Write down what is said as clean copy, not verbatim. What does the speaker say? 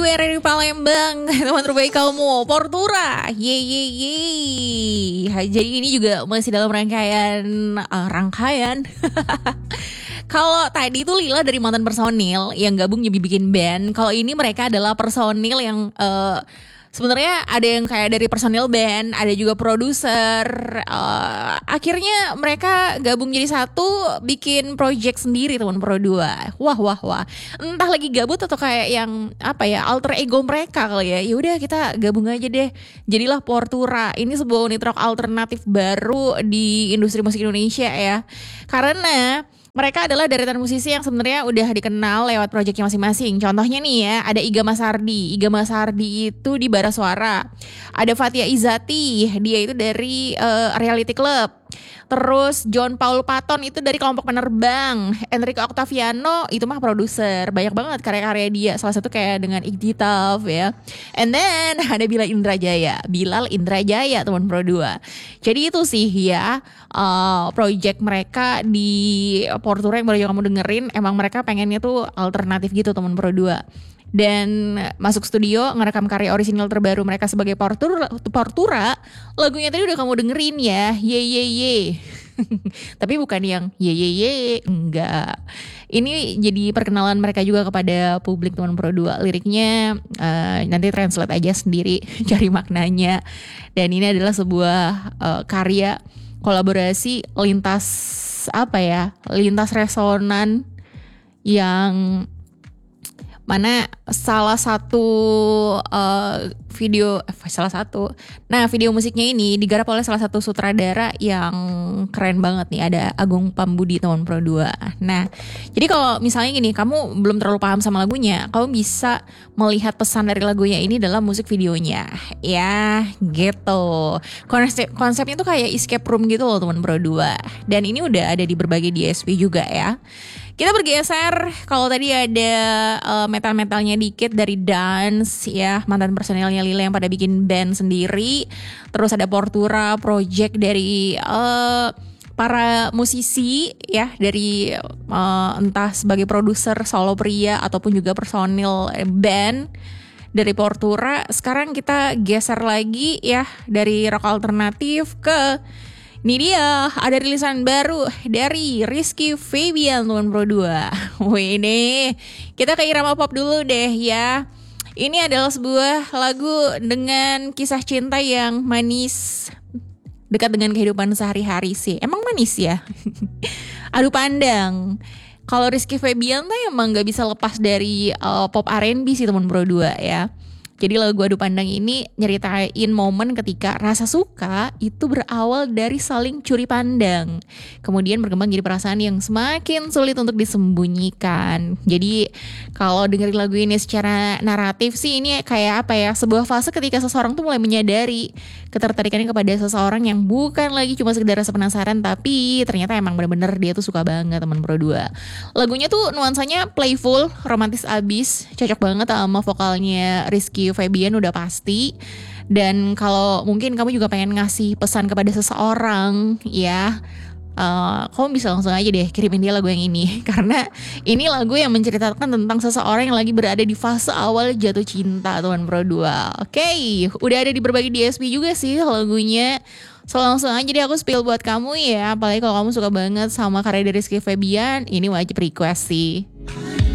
lagu RRI Palembang, teman terbaik kamu, Portura. Yeay. Jadi ini juga masih dalam rangkaian. Kalau tadi itu Lila dari mantan personil yang gabung jadi bikin band. Kalau ini mereka adalah personil yang sebenarnya ada yang kayak dari personil band, ada juga produser. Akhirnya mereka gabung jadi satu, bikin project sendiri teman Pro 2. Wah. Entah lagi gabut atau kayak yang alter ego mereka kali ya. Ya udah kita gabung aja deh. Jadilah Portura. Ini sebuah unit rock alternatif baru di industri musik Indonesia ya. Karena mereka adalah deretan musisi yang sebenarnya udah dikenal lewat proyeknya masing-masing. Contohnya nih ya, ada Iga Masardi. Iga Masardi itu di Bara Suara. Ada Fathia Izati, dia itu dari Reality Club. Terus John Paul Patton itu dari Kelompok Penerbang. Enrico Octaviano itu mah produser. Banyak banget karya-karya dia. Salah satu kayak dengan Iggy Taf ya. And then ada Bilal Indrajaya teman Pro 2. Jadi itu sih ya project mereka di Portura yang baru kamu dengerin. Emang mereka pengennya tuh alternatif gitu teman Pro 2. Dan masuk studio ngerekam karya orisinal terbaru mereka sebagai Portura. Lagunya tadi udah kamu dengerin ya, ye. Tapi bukan yang ye, enggak. Ini jadi perkenalan mereka juga kepada publik teman Pro 2. Liriknya nanti translate aja sendiri, cari maknanya. Dan ini adalah sebuah karya kolaborasi lintas resonan yang mana salah satu video musiknya ini digarap oleh salah satu sutradara yang keren banget nih, ada Agung Pambudi teman Pro 2. Nah, jadi kalau misalnya gini, kamu belum terlalu paham sama lagunya, kamu bisa melihat pesan dari lagunya ini dalam musik videonya. Ya, gitu. Konsepnya tuh kayak escape room gitu loh teman Pro 2. Dan ini udah ada di berbagai DSP juga ya. Kita bergeser, kalau tadi ada metal-metalnya dikit dari Dance ya, mantan personelnya Lila yang pada bikin band sendiri. Terus ada Portura project dari para musisi ya, dari entah sebagai produser solo pria ataupun juga personil band dari Portura. Sekarang kita geser lagi ya, dari rock alternatif ke ini dia, ada rilisan baru dari Rizky Febian teman Pro 2. Wih, kita ke irama pop dulu deh ya. Ini adalah sebuah lagu dengan kisah cinta yang manis, dekat dengan kehidupan sehari-hari sih. Emang manis ya? Adu pandang. Kalau Rizky Febian tuh emang gak bisa lepas dari pop R&B sih teman Pro 2 ya. Jadi lagu Adu Pandang ini nyeritain momen ketika rasa suka itu berawal dari saling curi pandang. Kemudian berkembang jadi perasaan yang semakin sulit untuk disembunyikan. Jadi kalau dengerin lagu ini secara naratif sih, ini kayak sebuah fase ketika seseorang tuh mulai menyadari ketertarikannya kepada seseorang yang bukan lagi cuma sekedar rasa penasaran, tapi ternyata emang bener-bener dia tuh suka banget teman Pro 2. Lagunya tuh nuansanya playful, romantis abis, cocok banget sama vokalnya Rizky Febian udah pasti. Dan kalau mungkin kamu juga pengen ngasih pesan kepada seseorang ya, kamu bisa langsung aja deh kirimin dia lagu yang ini. Karena ini lagu yang menceritakan tentang seseorang yang lagi berada di fase awal jatuh cinta teman Pro 2. Oke, udah ada di berbagai DSP juga sih lagunya. So langsung aja deh aku spill buat kamu ya. Apalagi kalau kamu suka banget sama karya dari Rizky Febian, ini wajib request sih.